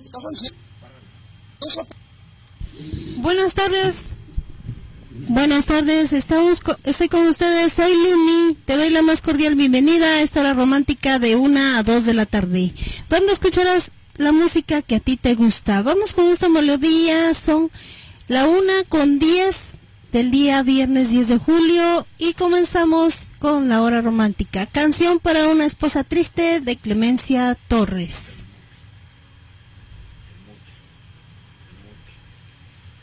Buenas tardes. Buenas tardes, estoy con ustedes, soy Luni, te doy la más cordial bienvenida a esta hora romántica de 1 a 2 de la tarde, donde escucharás la música que a ti te gusta. Vamos con esta melodía, son la 1:10 del día viernes 10 de julio y comenzamos con la hora romántica. Canción para una esposa triste de Clemencia Torres.